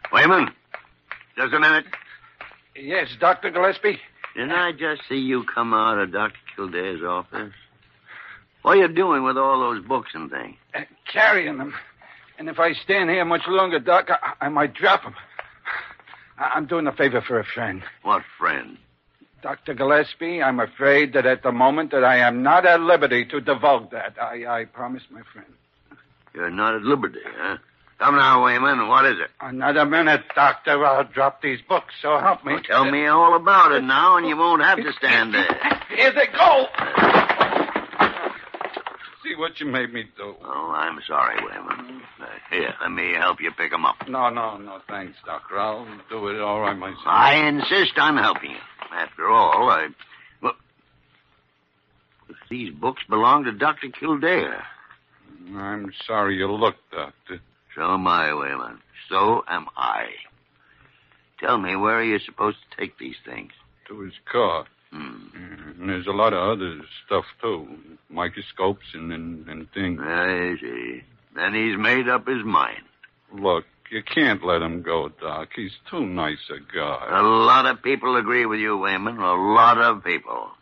Wayman, just a minute. Yes, Dr. Gillespie? Didn't I just see you come out of Dr. Kildare's office? What are you doing with all those books and things? Carrying them. And if I stand here much longer, Doc, I might drop them. I'm doing a favor for a friend. What friend? Dr. Gillespie, I'm afraid that at the moment that I am not at liberty to divulge that. I promise my friend. You're not at liberty, huh? Come now, Wayman, what is it? Another minute, Doctor. I'll drop these books, so help me. Well, tell me all about it now, and you won't have to stand there. Here they go. See what you made me do. Oh, I'm sorry, Wayman. Here, let me help you pick them up. No, thanks, Doctor. I'll do it all right myself. I insist on helping you. After all, Well, these books belong to Dr. Kildare. I'm sorry you looked, Doctor. So am I, Wayman. So am I. Tell me, where are you supposed to take these things? To his car. And there's a lot of other stuff, too. Microscopes and things. I see. Then he's made up his mind. Look, you can't let him go, Doc. He's too nice a guy. A lot of people agree with you, Wayman. A lot of people.